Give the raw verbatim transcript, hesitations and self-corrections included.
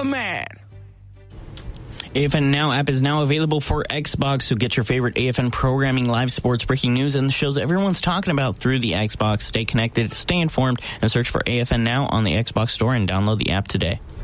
man. A F N Now app is now available for Xbox, so get your favorite A F N programming, live sports, breaking news, and the shows everyone's talking about through the Xbox. Stay connected, stay informed, and search for A F N Now on the Xbox Store and download the app today.